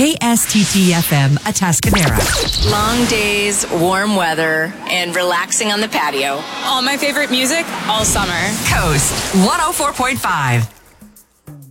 KSTT-FM Atascadero. Long days, warm weather, and relaxing on the patio. All my favorite music all summer. Coast 104.5.